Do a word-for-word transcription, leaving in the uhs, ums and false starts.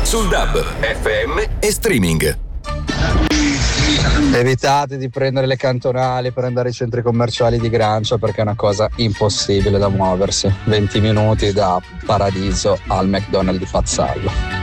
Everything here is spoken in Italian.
sul D A B, F M e streaming. Evitate di prendere le cantonali per andare ai centri commerciali di Grancia, perché è una cosa impossibile da muoversi. venti minuti da Paradiso al McDonald's di Pazzallo.